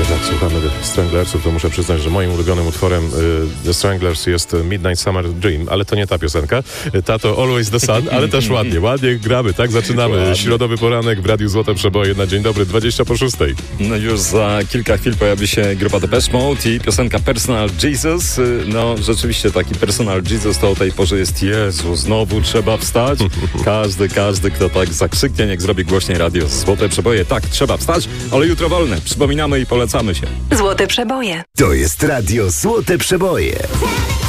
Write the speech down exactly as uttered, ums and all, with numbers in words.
tak słuchamy The Stranglersów, to muszę przyznać, że moim ulubionym utworem y, The Stranglers jest Midnight Summer Dream, ale to nie ta piosenka. Ta to Always the Sun, ale też ładnie, ładnie gramy, tak? Zaczynamy. Ładnie. Środowy poranek w Radiu Złote Przeboje na dzień dobry, dwadzieścia po szóstej. No już za kilka chwil pojawi się grupa Depeche Mode i piosenka Personal Jesus. No rzeczywiście taki Personal Jesus to o tej porze jest Jezu, znowu trzeba wstać. Każdy, każdy, kto tak zakrzyknie, niech zrobi głośniej Radio Złote Przeboje. Tak, trzeba wstać, ale jutro wolne. Przypominamy i polecamy się. Złote Przeboje. To jest Radio Złote Przeboje.